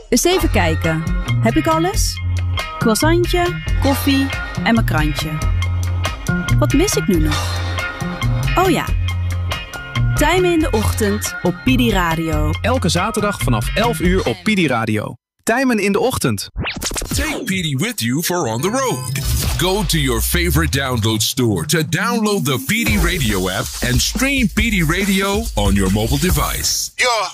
Eens even kijken. Heb ik alles? Croissantje, koffie en mijn krantje. Wat mis ik nu nog? Oh ja. Tijmen in de ochtend op Pidi Radio. Elke zaterdag vanaf 11 uur op Pidi Radio. Tijmen in de ochtend. Take PD with you for on the road. Go to your favorite download store to download the PD Radio app and stream PD Radio on your mobile device. Yeah.